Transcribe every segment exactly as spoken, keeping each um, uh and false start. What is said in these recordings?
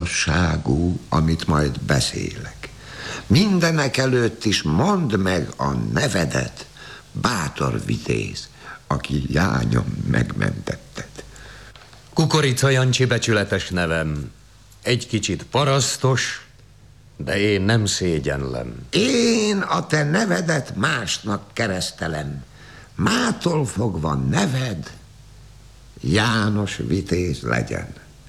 fontosságú, amit majd beszélek. Mindenek előtt is mondd meg a nevedet, bátor vitéz, aki lányom megmentetted. Kukorica Jancsi becsületes nevem. Egy kicsit parasztos, de én nem szégyenlem. Én a te nevedet másnak keresztelem. Mától fogva neved János Vitéz legyen.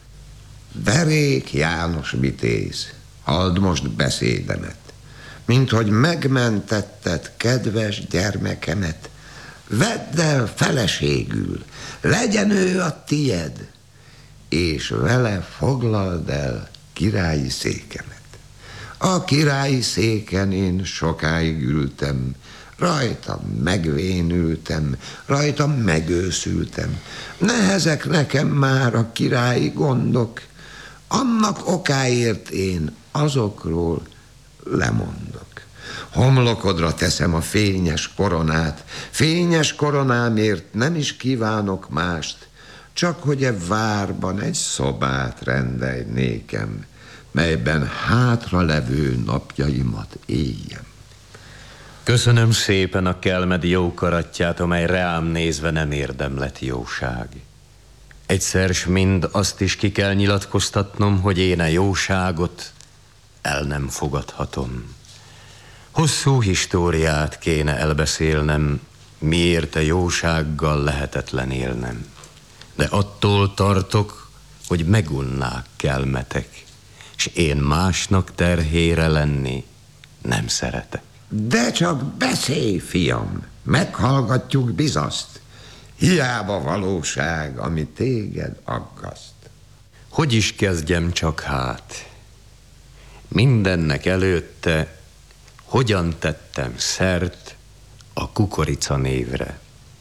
Verék János Vitéz, halld most beszédemet, minthogy megmentetted kedves gyermekemet. Vedd el feleségül, legyen ő a tied, és vele foglald el királyi székemet. A királyi széken én sokáig ültem, rajta megvénültem, rajta megőszültem. Nehezek nekem már a királyi gondok, annak okáért én azokról lemondok. Homlokodra teszem a fényes koronát, fényes koronámért nem is kívánok mást, csak hogy e várban egy szobát rendelj nékem, melyben hátra levő napjaimat éljem. Köszönöm szépen a kelmedi jókaratját, amely reám nézve nem érdemlet jóság. Egyszer s mind azt is ki kell nyilatkoztatnom, hogy én a jóságot el nem fogadhatom. Hosszú históriát kéne elbeszélnem, miért a jósággal lehetetlen élnem. De attól tartok, hogy megunnák kelmetek, s én másnak terhére lenni nem szeretek. De csak beszélj, fiam, meghallgatjuk bizaszt. Hiába valóság, ami téged aggaszt. Hogy is kezdjem csak hát? Mindennek előtte hogyan tettem szert a Kukorica névre?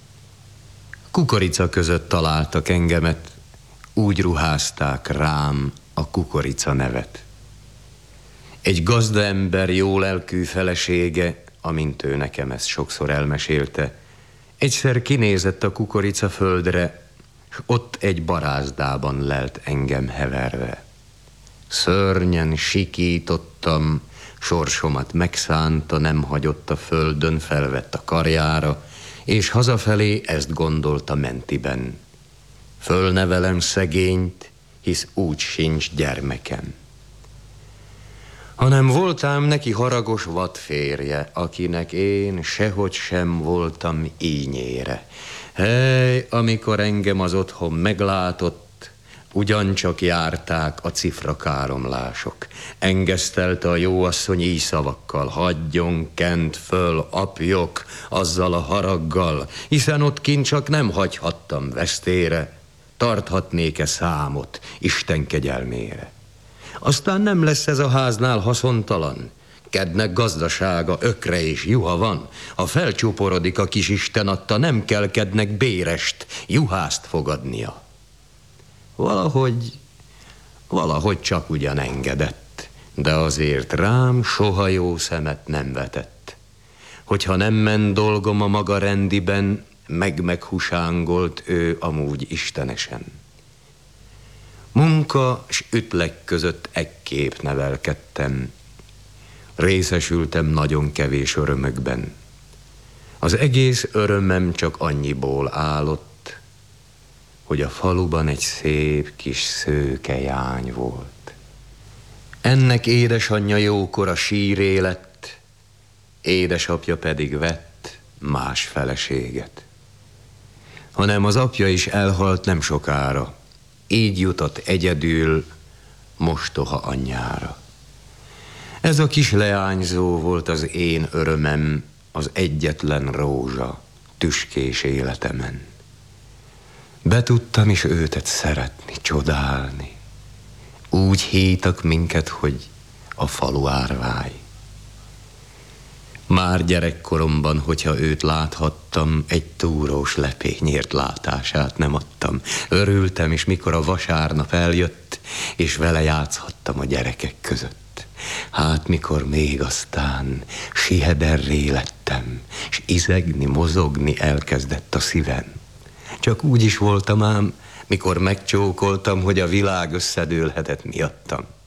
Kukorica között találtak engemet, úgy ruházták rám a Kukorica nevet. Egy gazdaember jó lelkű felesége, amint ő nekem ezt sokszor elmesélte, egyszer kinézett a kukorica földre, s ott egy barázdában lelt engem heverve. Szörnyen sikítottam, sorsomat megszánta, nem hagyott a földön, felvett a karjára, és hazafelé ezt gondolta mentiben. Fölnevelem szegényt, hisz úgy sincs gyermekem. Hanem voltám neki haragos vadférje, akinek én sehogy sem voltam ínyére. Hely, amikor engem az otthon meglátott, ugyancsak járták a cifrakáromlások. Engesztelte a jóasszony így szavakkal: hagyjon kent föl, apjok, azzal a haraggal, hiszen ott kint csak nem hagyhattam vesztére, tarthatnék-e számot Isten kegyelmére. Aztán nem lesz ez a háznál haszontalan. Kednek gazdasága, ökre és juha van. Ha felcsuporodik a kis Isten adta, nem kell kednek bérest, juhászt fogadnia. Valahogy, valahogy csak ugyan engedett, de azért rám soha jó szemet nem vetett. Hogyha nem ment dolgom a maga rendiben, meg-meghusángolt ő amúgy istenesen. Munka s ütlek között ekképp nevelkedtem. Részesültem nagyon kevés örömökben. Az egész örömem csak annyiból állott, hogy a faluban egy szép kis szőke jány volt. Ennek édesanyja jókora síré lett, édesapja pedig vett más feleséget. Hanem az apja is elhalt nem sokára, így jutott egyedül mostoha anyjára. Ez a kis leányzó volt az én örömem, az egyetlen rózsa tüskés életemen. Betudtam is őtet szeretni, csodálni. Úgy hítak minket, hogy a falu árvály. Már gyerekkoromban, hogyha őt láthattam, egy túrós lepényért látását nem adtam. Örültem is, mikor a vasárnap eljött, és vele játszhattam a gyerekek között. Hát mikor még aztán sihederré lettem, s izegni, mozogni elkezdett a szívem. Csak úgy is voltam ám, mikor megcsókoltam, hogy a világ összedőlhetett miattam.